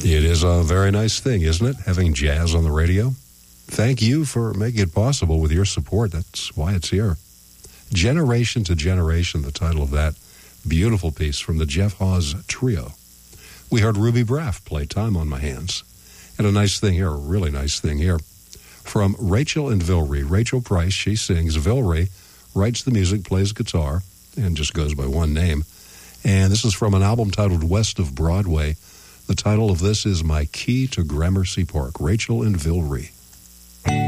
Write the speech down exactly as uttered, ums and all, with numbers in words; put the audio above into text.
It is a very nice thing, isn't it, having jazz on the radio? Thank you for making it possible with your support. That's why it's here. Generation to Generation, the title of that beautiful piece from the Jeff Hawes Trio. We heard Ruby Braff play Time on My Hands. And a nice thing here, a really nice thing here, from Rachel and Vilry. Rachel Price, she sings. Vilry writes the music, plays guitar, and just goes by one name. And this is from an album titled West of Broadway. The title of this is My Key to Gramercy Park. Rachel and Vilry.